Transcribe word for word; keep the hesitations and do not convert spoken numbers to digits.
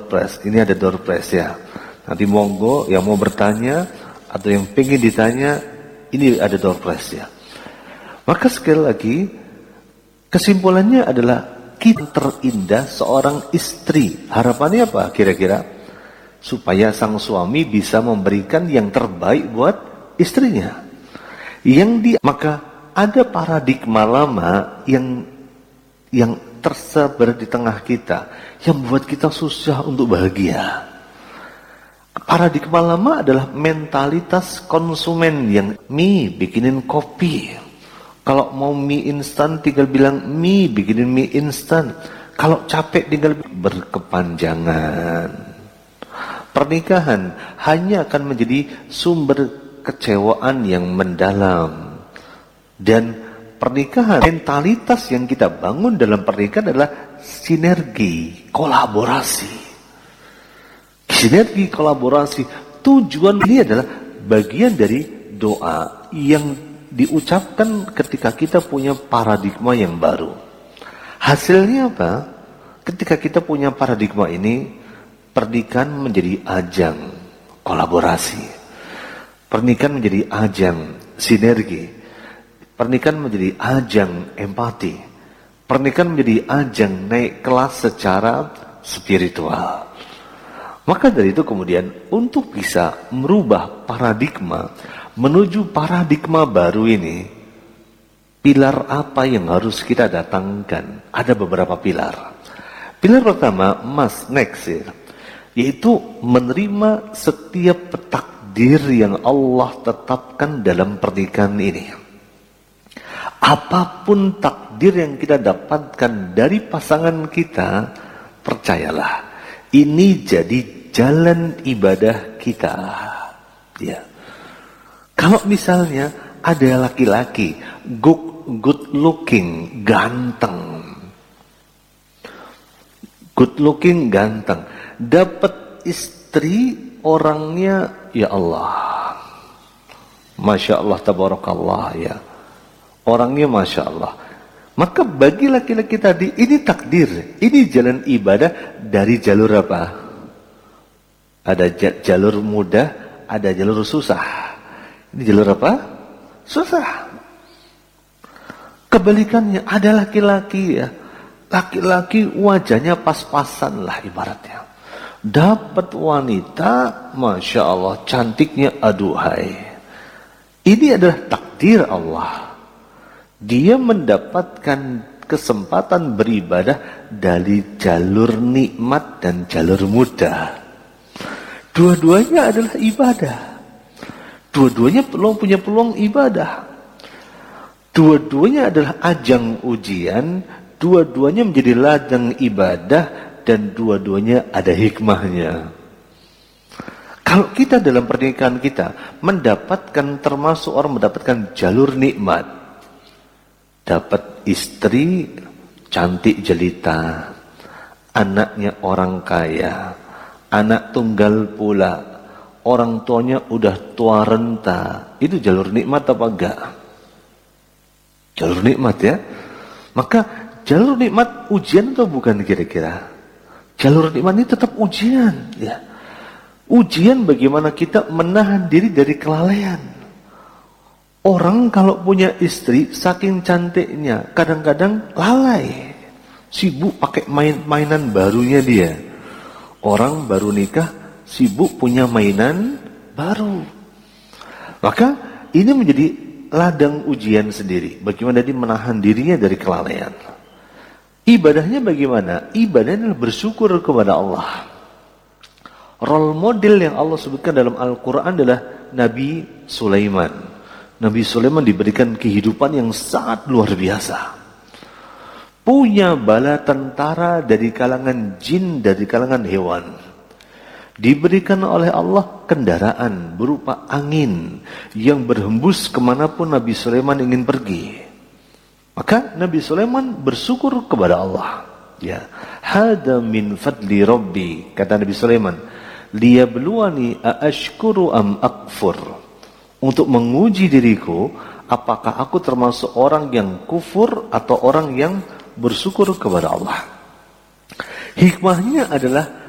prize. Ini ada door prize ya. Nanti monggo yang mau bertanya atau yang pengen ditanya, ini ada door prize ya. Maka sekali lagi kesimpulannya adalah kita terindah seorang istri. Harapannya apa kira-kira? Supaya sang suami bisa memberikan yang terbaik buat istrinya. Yang di maka ada paradigma lama yang yang tersebar di tengah kita yang membuat kita susah untuk bahagia. Paradigma lama adalah mentalitas konsumen yang mie bikinin kopi. Kalau mau mie instan tinggal bilang mie bikinin mie instan. Kalau capek tinggal berkepanjangan. Pernikahan hanya akan menjadi sumber kecewaan yang mendalam. Dan pernikahan, mentalitas yang kita bangun dalam pernikahan adalah sinergi, kolaborasi. Sinergi, kolaborasi. Tujuan ini adalah bagian dari doa yang diucapkan ketika kita punya paradigma yang baru. Hasilnya apa? Ketika kita punya paradigma ini, pernikahan menjadi ajang kolaborasi. Pernikahan menjadi ajang sinergi. Pernikahan menjadi ajang empati. Pernikahan menjadi ajang naik kelas secara spiritual. Maka dari itu kemudian untuk bisa merubah paradigma menuju paradigma baru ini, pilar apa yang harus kita datangkan? Ada beberapa pilar. Pilar pertama, mas, next ya, yaitu menerima setiap takdir yang Allah tetapkan dalam pernikahan ini. Apapun takdir yang kita dapatkan dari pasangan kita, percayalah, ini jadi jalan ibadah kita. Ya. Kalau misalnya ada laki-laki good, good looking, ganteng, good looking, ganteng, dapat istri orangnya, ya Allah, masya Allah, tabarakallah ya, orangnya masya Allah. Maka bagi laki-laki tadi ini takdir, ini jalan ibadah dari jalur apa? Ada jalur mudah, ada jalur susah. Ini jalur apa? Susah. Kebalikannya ada laki-laki ya, laki-laki wajahnya pas-pasan lah ibaratnya. Dapat wanita, masya Allah, cantiknya aduhai. Ini adalah takdir Allah. Dia mendapatkan kesempatan beribadah dari jalur nikmat dan jalur mudah. Dua-duanya adalah ibadah. Dua-duanya peluang punya peluang ibadah. Dua-duanya adalah ajang ujian. Dua-duanya menjadi ladang ibadah. Dan dua-duanya ada hikmahnya. Kalau kita dalam pernikahan kita mendapatkan, termasuk orang mendapatkan jalur nikmat, dapat istri cantik jelita, anaknya orang kaya, anak tunggal pula, orang tuanya udah tua renta, itu jalur nikmat apa enggak? Jalur nikmat ya. Maka jalur nikmat ujian atau bukan kira-kira? Jalur nikmat ini tetap ujian ya. Ujian bagaimana kita menahan diri dari kelalaian. Orang kalau punya istri saking cantiknya kadang-kadang lalai, sibuk pakai main-mainan barunya dia. Orang baru nikah sibuk punya mainan baru. Maka ini menjadi ladang ujian sendiri. Bagaimana dia menahan dirinya dari kelalaian. Ibadahnya bagaimana? Ibadahnya adalah bersyukur kepada Allah. Role model yang Allah sebutkan dalam Al-Quran adalah Nabi Sulaiman. Nabi Sulaiman diberikan kehidupan yang sangat luar biasa. Punya bala tentara dari kalangan jin, dari kalangan hewan. Diberikan oleh Allah kendaraan berupa angin yang berhembus kemanapun Nabi Sulaiman ingin pergi. Maka Nabi Sulaiman bersyukur kepada Allah. Ya, hada min fadli Rabbi, kata Nabi Sulaiman, liyabluwani aashkuru am akfur. Untuk menguji diriku, apakah aku termasuk orang yang kufur atau orang yang bersyukur kepada Allah. Hikmahnya adalah